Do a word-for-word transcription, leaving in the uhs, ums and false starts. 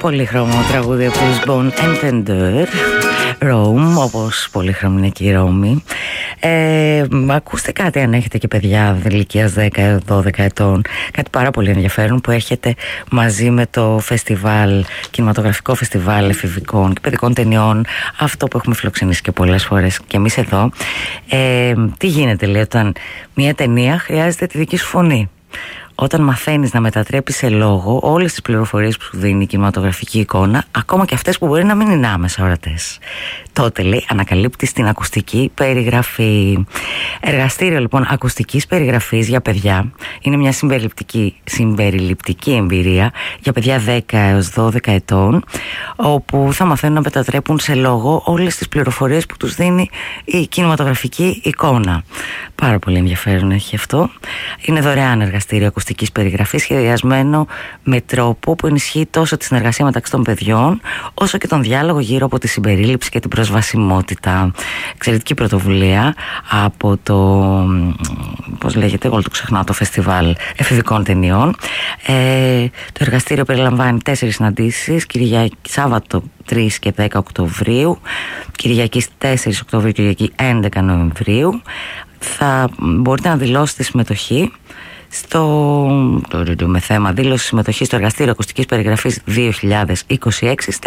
πολύχρωμο τραγούδι από τους Bon Entendeur, Rome, όπως πολύχρωμη είναι και η Ρώμη. Ε, ακούστε κάτι αν έχετε και παιδιά ηλικίας δέκα δώδεκα ετών, κάτι πάρα πολύ ενδιαφέρον που έχετε μαζί με το φεστιβάλ, κινηματογραφικό φεστιβάλ εφηβικών και παιδικών ταινιών, αυτό που έχουμε φιλοξενήσει και πολλές φορές και εμείς εδώ. Ε, τι γίνεται, λέει, όταν μια ταινία χρειάζεται τη δική σου φωνή. Όταν μαθαίνεις να μετατρέπεις σε λόγο όλες τις πληροφορίες που σου δίνει η κινηματογραφική εικόνα, ακόμα και αυτές που μπορεί να μην είναι άμεσα ορατές, τότε, λέει, ανακαλύπτεις την ακουστική περιγραφή. Εργαστήριο λοιπόν ακουστικής περιγραφής για παιδιά είναι μια συμπεριληπτική, συμπεριληπτική εμπειρία για παιδιά δέκα έως δώδεκα ετών, όπου θα μαθαίνουν να μετατρέπουν σε λόγο όλες τις πληροφορίες που τους δίνει η κινηματογραφική εικόνα. Πάρα πολύ ενδιαφέρον έχει αυτό. Είναι δωρεάν εργαστήριο ακουστικής περιγραφής, σχεδιασμένο με τρόπο που ενισχύει τόσο τη συνεργασία μεταξύ των παιδιών, όσο και τον διάλογο γύρω από τη συμπερίληψη και την προσβασιμότητα. Εξαιρετική πρωτοβουλία από το, πώς λέγεται, εγώ το ξεχνάω, το φεστιβάλ εφηβικών ταινιών. Ε, το εργαστήριο περιλαμβάνει τέσσερις συναντήσεις, Κυριακή, Σάββατο τρεις και δέκα Οκτωβρίου, Κυριακή τέσσερις Οκτωβρίου, Κυριακή έντεκα Νοεμβρίου. Θα μπορείτε να δηλώσετε συμμετοχή στο, με θέμα δήλωση συμμετοχή στο εργαστήριο ακουστικής περιγραφής δύο χιλιάδες είκοσι έξι